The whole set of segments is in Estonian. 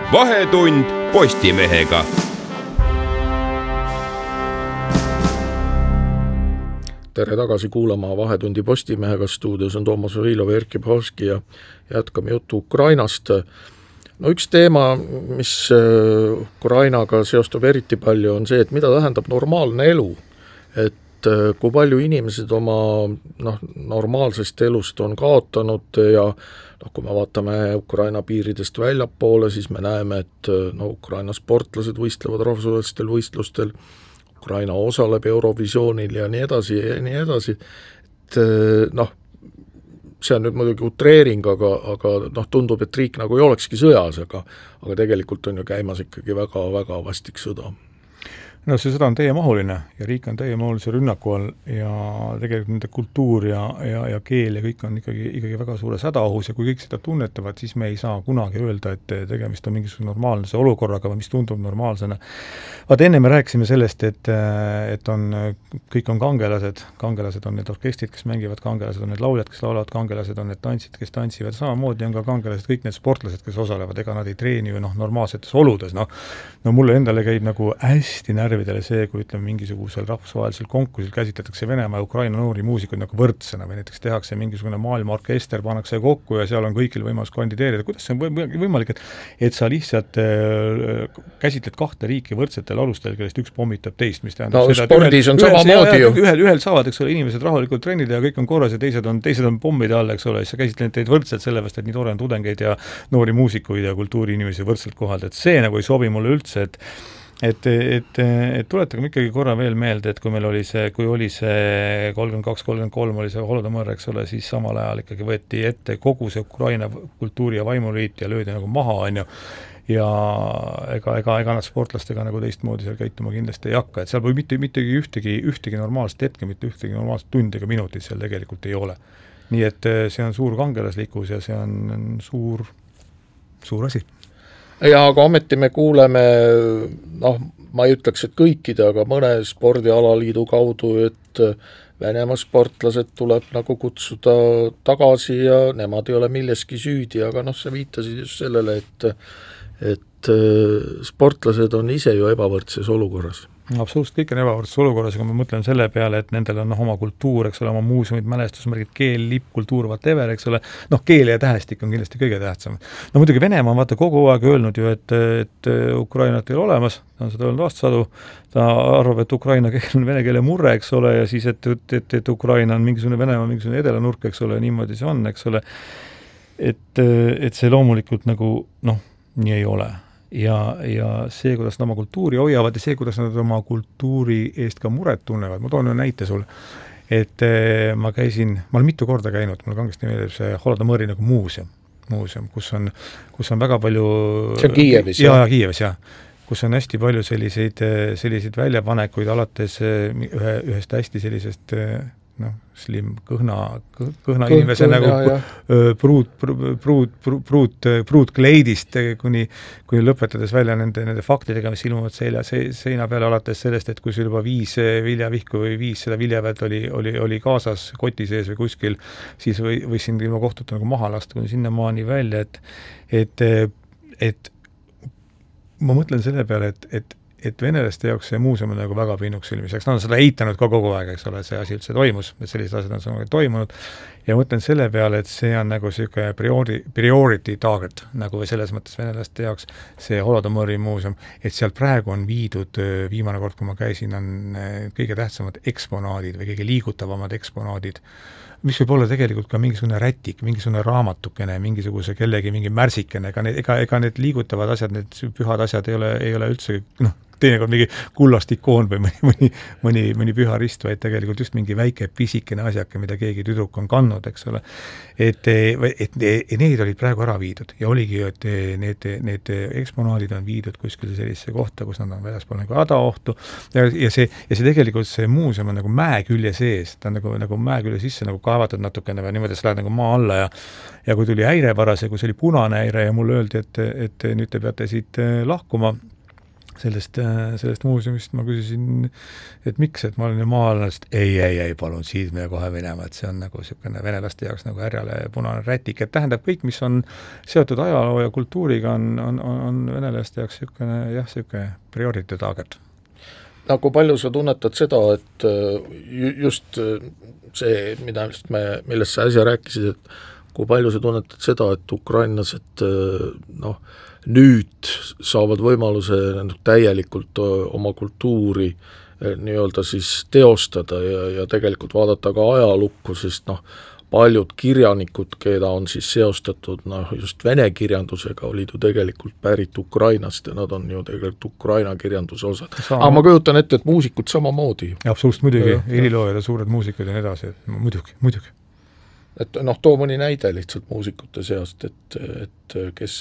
Vahetund Postimehega. Tere tagasi kuulama Vahetundi Postimehega. Stuudios on Toomas Varilov ja Erkki Brovski ja jätkame juttu Ukrainast. No üks teema, mis Ukrainaga seostub eriti palju, on see, et mida tähendab normaalne elu. Et kui palju inimesed oma normaalsest elust on kaotanud ja kui me vaatame Ukraina piiridest väljapoole, siis me näeme, et Ukraina sportlased võistlevad rahvusvahelistel võistlustel, Ukraina osaleb Eurovisioonil ja nii edasi ja nii edasi. Et see on nüüd muidugi utreering, aga tundub, et riik nagu ei olekski sõjas, aga tegelikult on ju käimas ikkagi väga-väga vastik sõda. No see sõda on täiemahuline ja riik on täiemahulise rünnaku all ja tegelikult nende kultuur ja keel ja kõik on ikkagi väga suures hädaohus ja kui kõik seda tunnetavad, siis me ei saa kunagi öelda, et tegemist on mingisuguse normaalse olukorraga või mis tundub normaalsena. Vaata, enne me rääkisime sellest, et kõik on kangelased on need orkestrid, kes mängivad, kangelased on need lauljad, kes laulavad, kangelased on need tantsid, kes tantsivad, samamoodi on ka kangelased, kõik need sportlased, kes osalevad, ega nad ei treeni või normaalsetes oludes. No mulle endale käib nagu hästi närvidele see, kui ütleme mingisugusel rahvusvahelisel konkursil käsitletakse Venemaa ja Ukraina noori muusikuid nagu võrdsena või näiteks tehakse mingisugune maailma orkester, pannakse kokku ja seal on kõigil võimalus kandideerida. Kuidas see on võimalik, et sa lihtsalt käsitled kahte riiki võrdsetel alustel, kellest üks pommitab teist, mis tähendab seda, spordis on samamoodi ju. Ühel saavad, eks ole, inimesed rahulikult trennida ja kõik on korras ja teised on pommide all, eks ole, siis sa käsitled teid võrdselt sellepärast, et nii tore on tudengeid ja noori muusikuid ja kultuuriinimesi võrdselt kohaldada. Et see nagu ei sobi mulle üldse, et tuletagem ikkagi korra veel meelde, et kui meil oli see 32-33 oli see Holodomor, eks ole, siis samal ajal ikkagi võeti ette kogu see Ukraina kultuuri- ja vaimuliit ja löödi nagu maha, on ju. Ja ega nad sportlastega nagu teistmoodi seal käituma kindlasti ei hakka, et seal või mitte ühtegi normaalset hetke, mitte ühtegi normaalset tundi ega minutit seal tegelikult ei ole. Nii et see on suur kangelaslikkus ja see on suur asi. Ja aga ometi me kuuleme, ma ei ütleks, et kõikide, aga mõne spordialaliidu kaudu, et Venemaa sportlased tuleb nagu kutsuda tagasi ja nemad ei ole milleski süüdi, aga sa viitasid just sellele, et sportlased on ise ju ebavõrdses olukorras. Absoluutselt kõik on ebavõrdses olukorras, aga ma mõtlen selle peale, et nendel on oma kultuur, eks ole, oma muuseumid, mälestusmärgid, keel, lipp, kultuur, whatever, eks ole. Keel ja tähestik on kindlasti kõige tähtsam. Muidugi Venemaa on vaata kogu aeg öelnud ju, et Ukrainat ei ole olemas, ta on seda öelnud aastasadu, ta arvab, et ukraina keel on vene keele murre, eks ole, ja siis, et Ukraina on mingisugune Venemaa, mingisugune edelanurk, eks ole, niimoodi see on, eks ole. Et see loomulikult nagu, nii ei ole. Ja see, kuidas nad oma kultuuri hoiavad ja see, kuidas nad oma kultuuri eest ka muret tunnevad. Ma toon näite sulle, et ma olen mitu korda käinud, mulle kangesti meeldib see Holodomori nagu muuseum, kus on väga palju... See on Kiievis, Kiievis, jah. Kus on hästi palju selliseid väljapanekuid alates ühest hästi sellisest slim kõhna inimese nagu pruutkleidist kuni lõpetades välja nende faktidega, mis ilmuvad seina peale alates sellest, et kui sul juba 5 viljavihku või 5 seda viljavält oli kaasas koti sees või kuskil, siis võis sind ilma kohtuta nagu maha lasta kuni sinna maani välja, et ma mõtlen selle peale, et venelaste jaoks see muuseum on nagu väga pinnuks silmiseks. Nad on seda eitanud ka kogu aeg, eks ole, see asi üldse toimus, et sellised asjad on samuti toimunud. Ja mõtlen selle peale, et see on nagu selline priority target, nagu selles mõttes venelaste jaoks see Holodomori muuseum, et seal praegu on viidud, viimane kord, kui ma käisin, on kõige tähtsamad eksponaadid või kõige liigutavamad eksponaadid, mis võib olla tegelikult ka mingisugune rätik, mingisugune raamatukene, mingisuguse kellegi mingi märsikene, ega need liigutavad asjad, need pühad asjad ei ole üldse, teinekord mingi kullast ikoon või mõni püha rist, vaid tegelikult just mingi väike pisikene asjake, mida keegi tüdruk on kandnud, eks ole. Et need olid praegu ära viidud ja oligi, et need eksponaadid on viidud kuskil sellisesse kohta, kus nad on väljaspool nagu hädaohtu ja see tegelikult see muuseum on nagu mäekülje sees, ta on nagu mäekülje sisse nagu kaevatud natukene või niimoodi, sa lähed nagu maa alla ja kui tuli häire parasjagu, see oli punane häire ja mulle öeldi, et nüüd te peate siit lahkuma, sellest muuseumist ma küsisin, et miks, et ma olen ju maalast, ei, palun, siit me kohe minema, et see on nagu niisugune venelaste jaoks nagu härjale punane rätik, et tähendab kõik, mis on seotud ajaloo ja kultuuriga, on venelaste jaoks niisugune prioriteet aged. Nagu palju sa tunnetad seda, et just see, millest sa äsja rääkisid, et kui palju sa tunnetad seda, et ukrainlased nüüd saavad võimaluse täielikult oma kultuuri nii-öelda siis teostada ja tegelikult vaadata ka ajalukku, sest paljud kirjanikud, keda on siis seostatud just vene kirjandusega, olid ju tegelikult pärit Ukrainast ja nad on ju tegelikult Ukraina kirjanduse osad. Aga ma kujutan ette, et muusikud samamoodi. Absoluutselt muidugi, heliloojad ja suured muusikud ja nii edasi, et muidugi. Et too mõni näide lihtsalt muusikute seast, et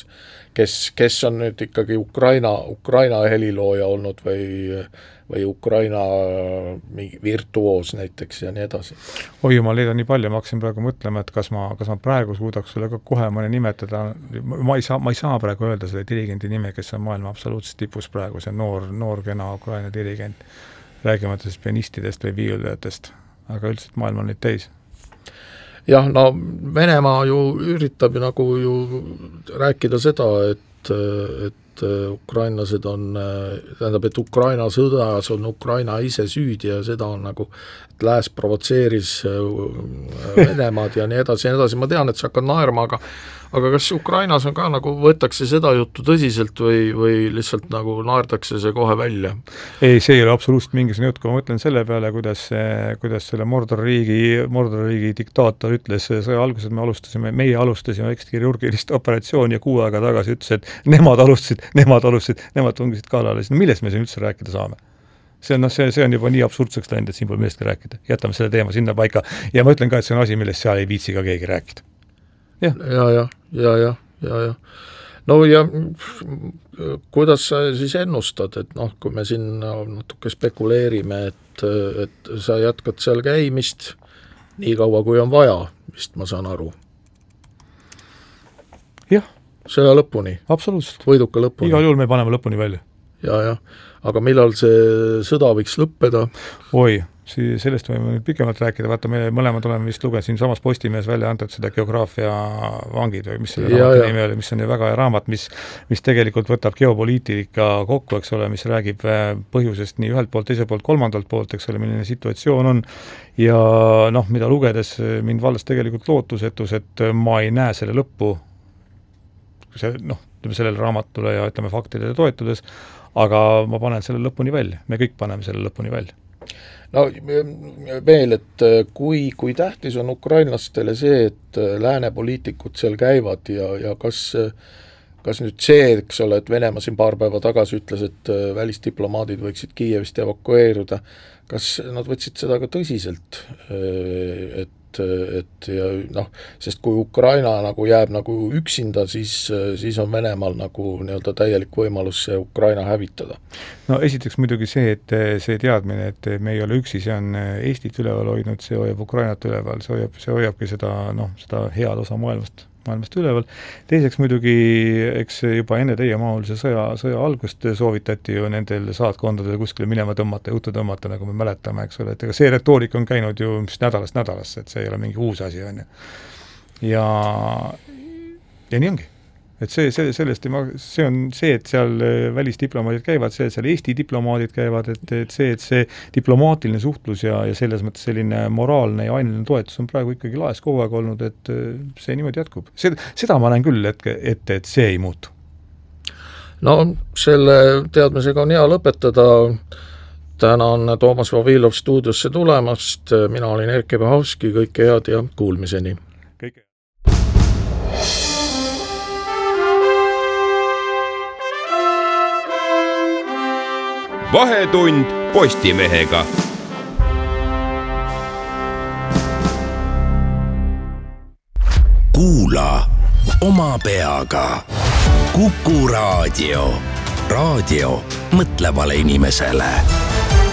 kes on nüüd ikkagi Ukraina helilooja olnud või Ukraina virtuoos näiteks ja nii edasi. Oi, ma leidan nii palju, ma hakkasin praegu mõtlema, et kas ma praegu suudaks sulle ka kohe mõne nimetada, ma ei saa praegu öelda selle dirigendi nime, kes on maailma absoluutses tipus praegu, see noor kena Ukraina dirigent, räägimata siis pianistidest või viiuljatest, aga üldiselt maailm on neid täis. Jah, Venemaa ju üritab ju rääkida seda, et ukrainlased on, tähendab, et Ukraina sõdas on Ukraina ise süüdi ja seda on nagu, et lääs provotseeris Venemaad ja nii edasi. Ma tean, et sa hakkad naerma, aga kas Ukrainas on ka nagu võetakse seda juttu tõsiselt või lihtsalt nagu naerdakse see kohe välja? Ei, see ei ole absoluutselt mingisugune jutt, kui ma mõtlen selle peale, kuidas selle Mordori diktaator ütles sõja alguses, meie alustasime kirurgilist operatsiooni ja 6 aega tagasi ütles, et nemad alustasid, nemad tungisid kallale. No millest me siin üldse rääkida saame? See on juba nii absurdseks läinud, et siin pole millestki rääkida. Jätame selle teema sinna paika ja ma ütlen ka, et see on asi, millest seal ei viitsi ka keegi rääkida. Ja. No ja kuidas sa siis ennustad, et kui me siin natuke spekuleerime, et sa jätkad seal käimist nii kaua, kui on vaja, vist ma saan aru. Jah. Sõja lõpuni. Absoluutselt. Võiduka lõpuni. Igal juhul me paneme lõpuni välja. Ja. Aga millal see sõda võiks lõppeda? Oi, sellest võime nüüd pikemalt rääkida, vaata me mõlemad oleme vist lugenud siin samas Postimehes välja antud seda geograafia vangid või mis selle raamatu nimi oli, mis on ju väga hea raamat, mis tegelikult võtab geopoliitika kokku, eks ole, mis räägib põhjusest nii ühelt poolt, teiselt poolt, kolmandalt poolt, eks ole, milline situatsioon on ja mida lugedes mind valdas tegelikult lootusetus, et ma ei näe selle lõppu sellele raamatule ja ütleme faktidele toetudes, aga ma panen selle lõpuni välja, me kõik paneme selle lõpuni välja. No veel, et kui tähtis on ukrainlastele see, et lääne poliitikud seal käivad ja kas nüüd see, eks ole, et Venemaa siin paar päeva tagasi ütles, et välisdiplomaadid võiksid Kiievist evakueeruda, kas nad võtsid seda ka tõsiselt, et ja sest kui Ukraina nagu jääb nagu üksinda, siis on Venemaal nagu nii-öelda täielik võimalus see Ukraina hävitada. No esiteks muidugi see, et see teadmine, et me ei ole üksi, see on Eestit üleval hoidnud, see hoiab Ukrainat üleval, see hoiabki seda head osa maailmast üleval. Teiseks muidugi, eks juba enne teie mahulise sõja algust soovitati ju nendel saatkondadel kuskile minema tõmmata, juttu tõmmata, nagu me mäletame, eks ole, et ega see retoorika on käinud ju nädalast nädalasse, et see ei ole mingi uus asi, on ju. Ja nii ongi. Et see on see, et seal välisdiplomaadid käivad, see, et seal Eesti diplomaadid käivad, et see diplomaatiline suhtlus ja selles mõttes selline moraalne ja aineline toetus on praegu ikkagi laes kogu aeg olnud, et see niimoodi jätkub. Seda ma näen küll, et see ei muutu. No selle teadmisega on hea lõpetada. Tänan Toomas Vavilov stuudiosse tulemast, mina olin Erkki Bahovski, kõike head ja kuulmiseni. Kõike. Vahetund Postimehega. Kuula oma peaga. Kuku Raadio. Raadio mõtlevale inimesele.